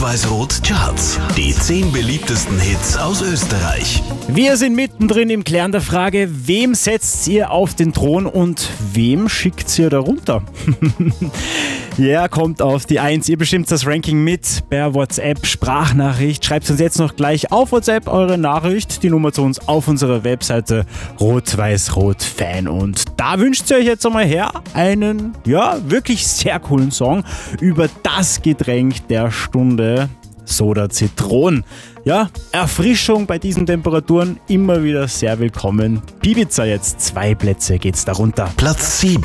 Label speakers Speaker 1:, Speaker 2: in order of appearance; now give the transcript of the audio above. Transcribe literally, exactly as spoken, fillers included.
Speaker 1: Weiß-Rot Charts. Die zehn beliebtesten Hits aus Österreich.
Speaker 2: Wir sind mittendrin im Klären der Frage, wem setzt ihr auf den Thron und wem schickt ihr da runter? Ja, kommt auf die Eins. Ihr bestimmt das Ranking mit per WhatsApp, Sprachnachricht. Schreibt uns jetzt noch gleich auf WhatsApp eure Nachricht, die Nummer zu uns auf unserer Webseite Rot-Weiß-Rot-Fan. Und da wünscht ihr euch jetzt einmal her einen, ja, wirklich sehr coolen Song über das Getränk der Stunde. Soda Zitron. Ja, Erfrischung bei diesen Temperaturen immer wieder sehr willkommen. Pibiza jetzt, zwei Plätze geht's darunter.
Speaker 1: Platz sieben.